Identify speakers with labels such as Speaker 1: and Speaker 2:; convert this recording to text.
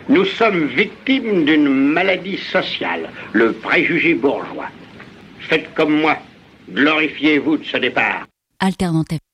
Speaker 1: Nous sommes victimes d'une maladie sociale, le préjugé bourgeois. Faites comme moi, glorifiez-vous de ce départ.
Speaker 2: Alternative